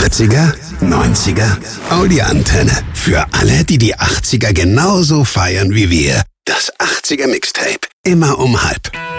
80er, 90er, Audi-Antenne. Für alle, die die 80er genauso feiern wie wir. Das 80er Mixtape. Immer um 12:30.